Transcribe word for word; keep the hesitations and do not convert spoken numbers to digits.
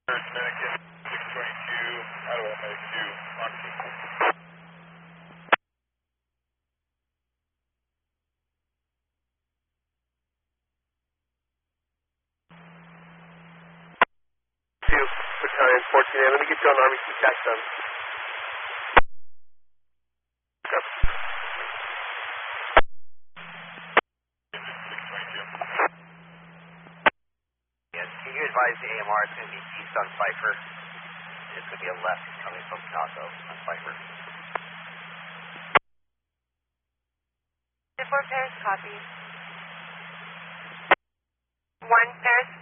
Dominican six twenty-two, Ottawa Medic two, Moxie. two, Battalion fourteen A, let me get you on R B C tax done. Yep. Yes, can you advise the A M R it's going to be east on Cypher? It's going to be a left coming from Picasso on Cypher. Four pairs copy. One Paris